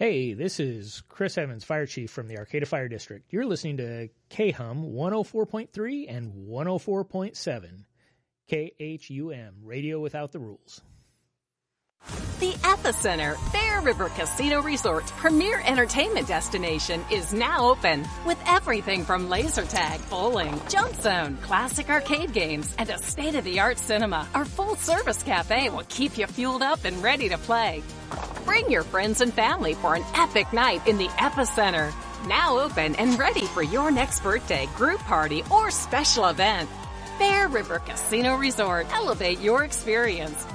Hey, this is Chris Evans, Fire Chief from the Arcata Fire District. You're listening to KHUM 104.3 and 104.7. KHUM, Radio Without the Rules. The Epicenter, Bear River Casino Resort's premier entertainment destination, is now open. With everything from laser tag, bowling, jump zone, classic arcade games, and a state-of-the-art cinema, our full-service cafe will keep you fueled up and ready to play. Bring your friends and family for an epic night in the Epicenter. Now open and ready for your next birthday, group party, or special event. Bear River Casino Resort. Elevate your experience.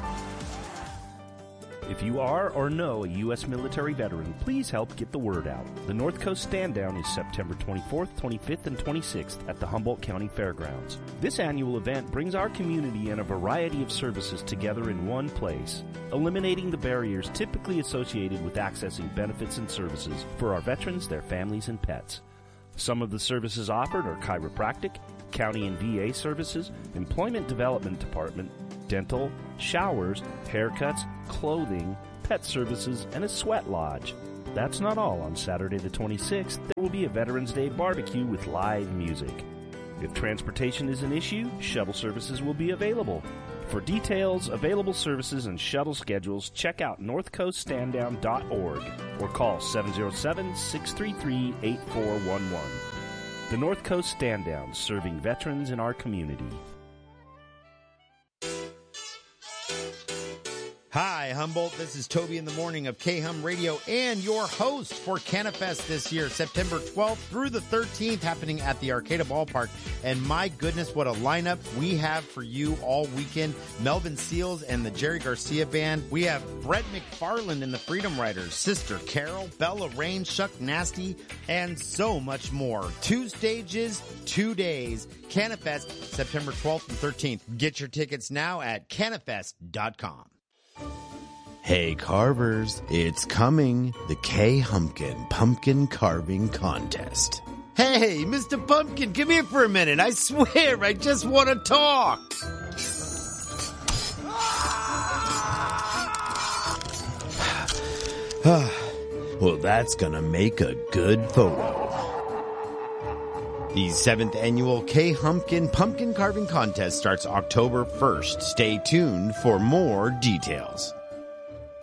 If you are or know a U.S. military veteran, please help get the word out. The North Coast Stand Down is September 24th, 25th, and 26th at the Humboldt County Fairgrounds. This annual event brings our community and a variety of services together in one place, eliminating the barriers typically associated with accessing benefits and services for our veterans, their families, and pets. Some of the services offered are chiropractic, county and VA services, employment development department, dental, showers, haircuts, clothing, pet services, and a sweat lodge. That's not all. On Saturday the 26th, there will be a Veterans Day barbecue with live music. If transportation is an issue, shuttle services will be available. For details, available services, and shuttle schedules, check out northcoaststanddown.org or call 707-633-8411. The North Coast Stand Down, serving veterans in our community. Hi, Humboldt. This is Toby in the Morning of KHUM Radio and your host for CannaFest this year, September 12th through the 13th, happening at the Arcata Ballpark. And my goodness, what a lineup we have for you all weekend. Melvin Seals and the Jerry Garcia Band. We have Brett McFarland and the Freedom Riders, Sister Carol, Bella Rain, Chuck Nasty, and so much more. 2 stages, 2 days. CannaFest, September 12th and 13th. Get your tickets now at cannafest.com. Hey carvers, it's coming, the K-Humpkin Pumpkin Carving Contest. Hey, Mr. Pumpkin, come here for a minute. I swear, I just want to talk. Well, that's gonna make a good photo. The 7th annual K-Humpkin Pumpkin Carving Contest starts October 1st. Stay tuned for more details.